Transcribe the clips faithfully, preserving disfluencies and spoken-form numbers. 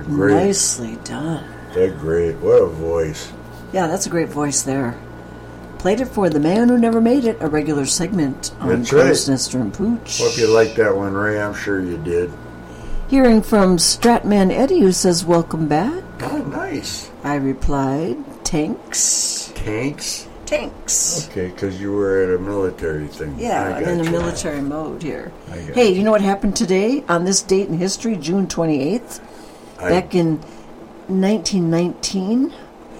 Great. Nicely done. That great. What a voice. Yeah, that's a great voice there. Played it for The Man Who Never Made It, a regular segment on That's right. Crow's Nest and Pooch. Hope you liked that one, Ray. I'm sure you did. Hearing from Stratman Eddie, who says, welcome back. Oh, nice. I replied, tanks. Tanks? Tanks. Okay, because you were at a military thing. Yeah, I I'm got in a you. military mode here. I got Hey, you know what happened today? On this date in history, June twenty-eighth, I- back in nineteen nineteen.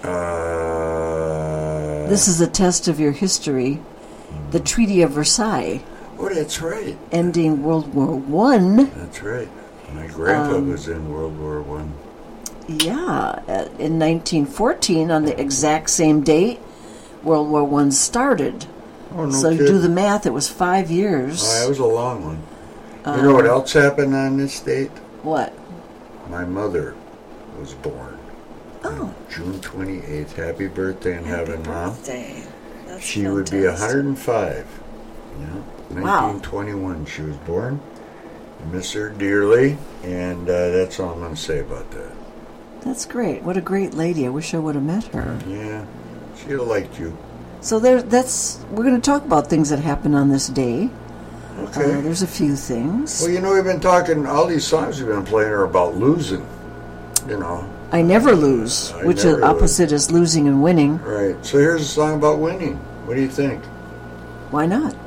Uh, This is a test of your history. The Treaty of Versailles, oh, that's right. ending World War One. That's right. My grandpa Um, was in World War One. Yeah, uh, in nineteen fourteen, on the exact same date, World War One started. Oh, no so you kidding. do the math, it was five years. Oh, that was a long one. You know what else happened on this date? What? My mother was born. Oh. June twenty-eighth. Happy birthday in heaven, Mom. Birthday. That's She would be one hundred five. Yeah. Wow. nineteen twenty-one she was born. I miss her dearly, and uh, that's all I'm going to say about that. That's great. What a great lady. I wish I would have met her. Yeah, she'd have liked you. So there, that's we're going to talk about things that happen on this day. Okay. Uh, there's a few things. Well, you know, we've been talking, all these songs we've been playing are about losing, you know. I never lose, I which never is opposite is losing and winning. Right. So here's a song about winning. What do you think? Why not?